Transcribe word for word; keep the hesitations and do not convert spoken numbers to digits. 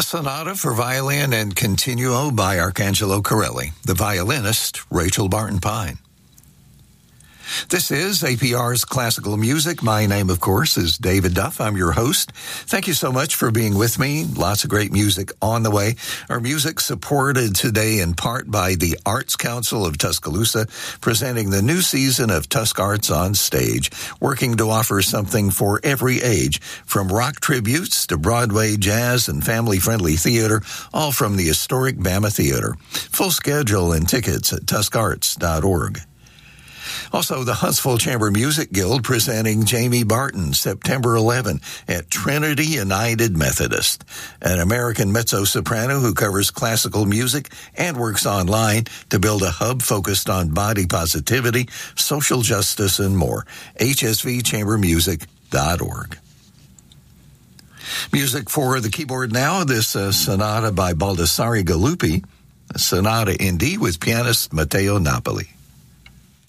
A sonata for violin and continuo by Arcangelo Corelli, the violinist Rachel Barton Pine. This is A P R's Classical Music. My name, of course, is David Duff. I'm your host. Thank you so much for being with me. Lots of great music on the way. Our music supported today in part by the Arts Council of Tuscaloosa, presenting the new season of Tusk Arts on Stage, working to offer something for every age, from rock tributes to Broadway, jazz, and family-friendly theater, all from the historic Bama Theater. Full schedule and tickets at tusk arts dot org. Also, the Huntsville Chamber Music Guild presenting Jamie Barton September eleventh at Trinity United Methodist, an American mezzo-soprano who covers classical music and works online to build a hub focused on body positivity, social justice, and more. H S V chamber music dot org. Music for the keyboard now, this uh, sonata by Baldassare Galuppi, a sonata in D with pianist Matteo Napoli.